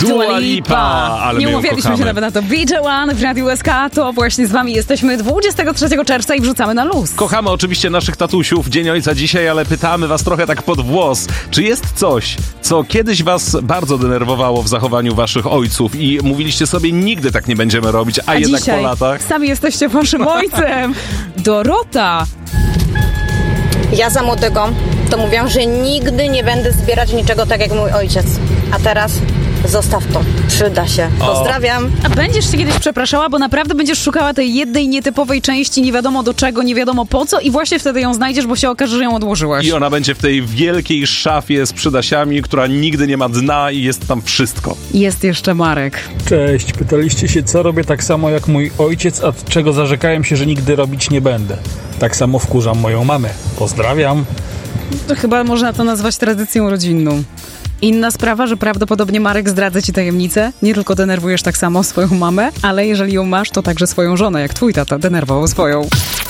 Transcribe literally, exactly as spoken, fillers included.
Dua Lipa. Ale nie umawialiśmy się nawet na to. B J One w Radiu S K. To właśnie z wami jesteśmy dwudziestego trzeciego czerwca i wrzucamy na luz. Kochamy oczywiście naszych tatusiów. Dzień Ojca dzisiaj, ale pytamy was trochę tak pod włos. Czy jest coś, co kiedyś was bardzo denerwowało w zachowaniu waszych ojców i mówiliście sobie, nigdy tak nie będziemy robić, a, a jednak dzisiaj po latach? sami jesteście waszym ojcem. Dorota. Ja za młodego to mówiłam, że nigdy nie będę zbierać niczego tak jak mój ojciec. A teraz zostaw to. Przyda się. Pozdrawiam. A będziesz się kiedyś przepraszała, bo naprawdę będziesz szukała tej jednej nietypowej części, nie wiadomo do czego, nie wiadomo po co i właśnie wtedy ją znajdziesz, bo się okaże, że ją odłożyłaś. I ona będzie w tej wielkiej szafie z przydasiami, która nigdy nie ma dna i jest tam wszystko. Jest jeszcze Marek. Cześć, pytaliście się, co robię tak samo jak mój ojciec, a od czego zarzekałem się, że nigdy robić nie będę. Tak samo wkurzam moją mamę. Pozdrawiam. To chyba można to nazwać tradycją rodzinną. Inna sprawa, że prawdopodobnie Marek zdradza ci tajemnicę. Nie tylko denerwujesz tak samo swoją mamę, ale jeżeli ją masz, to także swoją żonę, jak twój tata denerwował swoją.